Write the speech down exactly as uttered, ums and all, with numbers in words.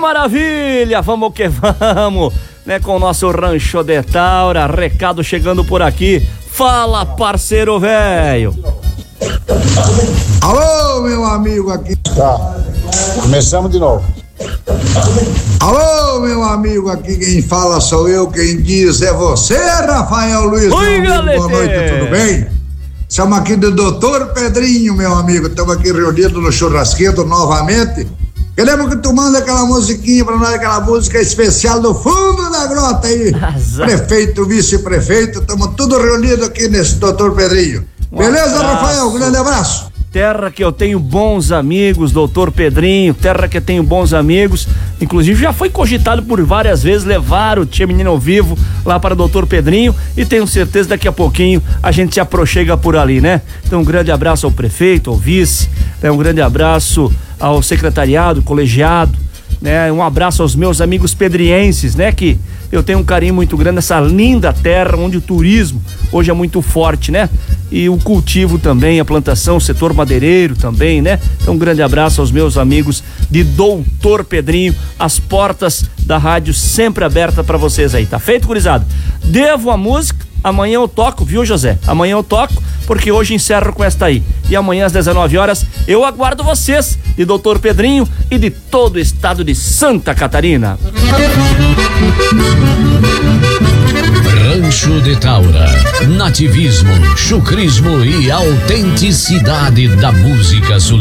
maravilha, vamos que vamos, né, com o nosso Rancho de Taura, recado chegando por aqui. Fala, parceiro velho. Alô, meu amigo aqui. Tá, começamos de novo. Alô, meu amigo aqui, quem fala sou eu, quem diz é você, Rafael Luiz. Oi, meu amigo, boa noite, tudo bem? Estamos aqui do doutor Pedrinho, meu amigo, estamos aqui reunidos no churrasqueiro novamente. Queremos que tu manda aquela musiquinha pra nós, aquela música especial do fundo da grota aí. Azar. Prefeito, vice-prefeito, estamos tudo reunidos aqui nesse doutor Pedrinho. Um Beleza, abraço. Rafael? Grande abraço. Terra que eu tenho bons amigos, doutor Pedrinho, terra que eu tenho bons amigos, inclusive já foi cogitado por várias vezes levar o Tia Menino ao Vivo lá para o doutor Pedrinho e tenho certeza daqui a pouquinho a gente se aproxega por ali, né? Então um grande abraço ao prefeito, ao vice, né? Um grande abraço ao secretariado, colegiado, né? Um abraço aos meus amigos pedrienses, né? Que eu tenho um carinho muito grande nessa linda terra onde o turismo hoje é muito forte, né? E o cultivo também, a plantação, o setor madeireiro também, né? Então um grande abraço aos meus amigos de doutor Pedrinho, as portas da rádio sempre abertas para vocês aí, tá feito, gurizada? Devo a música, amanhã eu toco, viu, José? Amanhã eu toco, porque hoje encerro com esta aí. E amanhã às dezenove horas eu aguardo vocês, de doutor Pedrinho e de todo o estado de Santa Catarina. Rancho de Taura, nativismo, chucrismo e autenticidade da música sul.